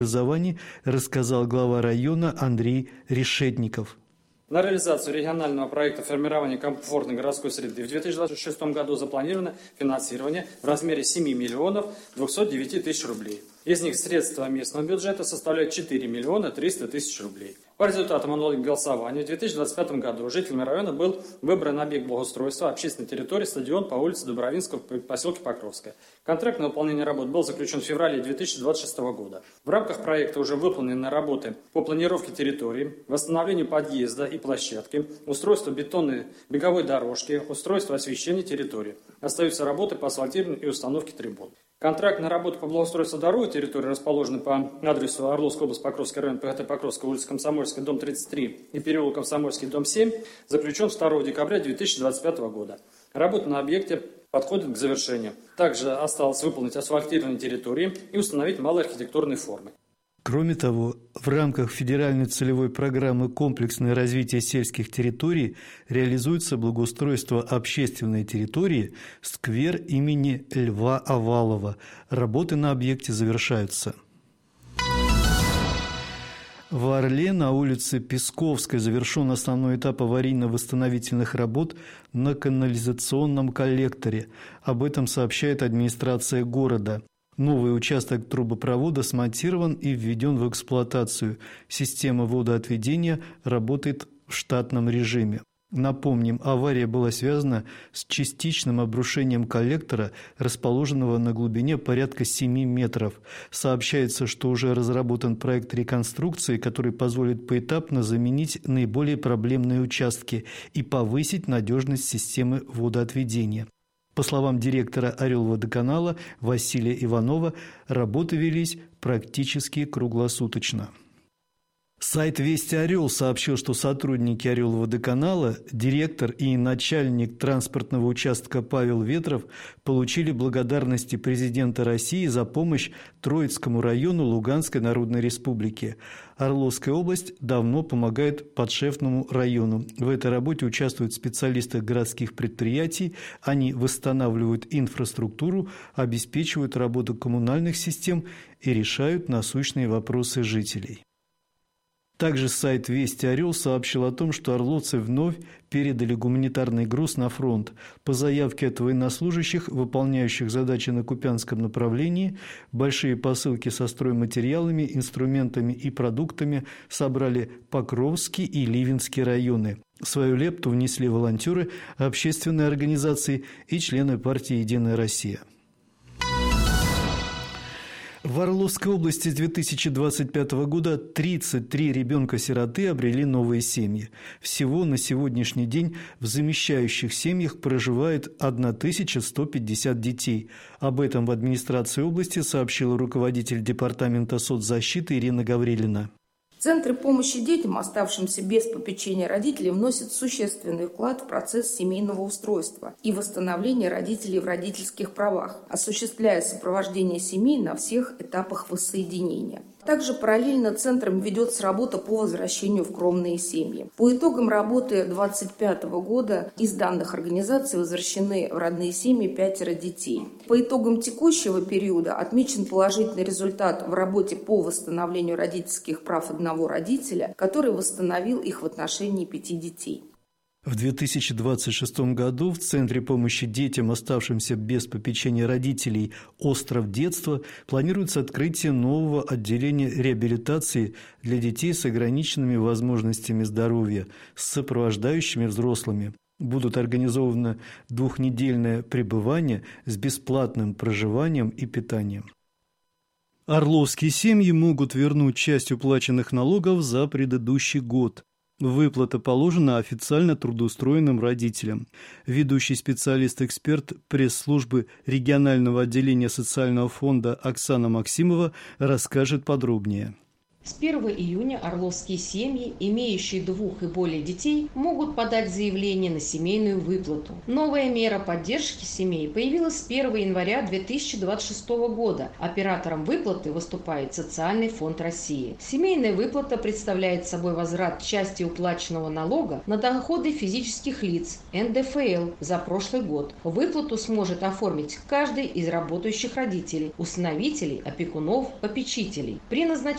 образовании рассказал глава района Андрей Решетников. На реализацию регионального проекта формирования комфортной городской среды в 2026 году запланировано финансирование в размере 7 миллионов 209 тысяч рублей. Из них средства местного бюджета составляют 4 миллиона 300 тысяч рублей. По результатам голосования в 2025 году жителями района был выбран объект благоустройства общественной территории стадион по улице Дубровинского в поселке Покровская. Контракт на выполнение работ был заключен в феврале 2026 года. В рамках проекта уже выполнены работы по планировке территории, восстановлению подъезда и площадки, устройство бетонной беговой дорожки, устройство освещения территории. Остаются работы по асфальтированию и установке трибун. Контракт на работу по благоустройству дороги территории, расположенной по адресу Орловская область, Покровский район, ПГТ Покровская, улица Комсомольская, дом 33 и переулок Комсомольский, дом 7, заключен 2 декабря 2025 года. Работа на объекте подходит к завершению. Также осталось выполнить асфальтирование территории и установить малые архитектурные формы. Кроме того, в рамках федеральной целевой программы «Комплексное развитие сельских территорий» реализуется благоустройство общественной территории «Сквер имени Льва Овалова». Работы на объекте завершаются. В Орле на улице Песковской завершен основной этап аварийно-восстановительных работ на канализационном коллекторе. Об этом сообщает администрация города. Новый участок трубопровода смонтирован и введен в эксплуатацию. Система водоотведения работает в штатном режиме. Напомним, авария была связана с частичным обрушением коллектора, расположенного на глубине порядка 7 метров. Сообщается, что уже разработан проект реконструкции, который позволит поэтапно заменить наиболее проблемные участки и повысить надежность системы водоотведения. По словам директора Орелводоканала Василия Иванова, работы велись практически круглосуточно. Сайт «Вести Орел» сообщил, что сотрудники Орелводоканала, директор и начальник транспортного участка Павел Ветров получили благодарности президента России за помощь Троицкому району Луганской Народной Республики. Орловская область давно помогает подшефному району. В этой работе участвуют специалисты городских предприятий. Они восстанавливают инфраструктуру, обеспечивают работу коммунальных систем и решают насущные вопросы жителей. Также сайт «Вести Орел» сообщил о том, что орловцы вновь передали гуманитарный груз на фронт. По заявке от военнослужащих, выполняющих задачи на Купянском направлении, большие посылки со стройматериалами, инструментами и продуктами собрали Покровский и Ливенский районы. Свою лепту внесли волонтеры, общественные организации и члены партии «Единая Россия». В Орловской области с 2025 года 33 ребенка-сироты обрели новые семьи. Всего на сегодняшний день в замещающих семьях проживает 1150 детей. Об этом в администрации области сообщила руководитель департамента соцзащиты Ирина Гаврилина. Центры помощи детям, оставшимся без попечения родителей, вносят существенный вклад в процесс семейного устройства и восстановления родителей в родительских правах, осуществляя сопровождение семей на всех этапах воссоединения. Также параллельно центром ведется работа по возвращению в кровные семьи. По итогам работы 2025 года из данных организаций возвращены в родные семьи 5 детей. По итогам текущего периода отмечен положительный результат в работе по восстановлению родительских прав одного родителя, который восстановил их в отношении 5 детей. В 2026 году в Центре помощи детям, оставшимся без попечения родителей «Остров детства», планируется открытие нового отделения реабилитации для детей с ограниченными возможностями здоровья, с сопровождающими взрослыми. Будут организовано 2-недельное пребывание с бесплатным проживанием и питанием. Орловские семьи могут вернуть часть уплаченных налогов за предыдущий год. Выплата положена официально трудоустроенным родителям. Ведущий специалист-эксперт пресс-службы регионального отделения социального фонда Оксана Максимова расскажет подробнее. С 1 июня орловские семьи, имеющие 2 и более детей, могут подать заявление на семейную выплату. Новая мера поддержки семей появилась с 1 января 2026 года. Оператором выплаты выступает Социальный фонд России. Семейная выплата представляет собой возврат части уплаченного налога на доходы физических лиц НДФЛ за прошлый год. Выплату сможет оформить каждый из работающих родителей, усыновителей, опекунов, попечителей. При назначении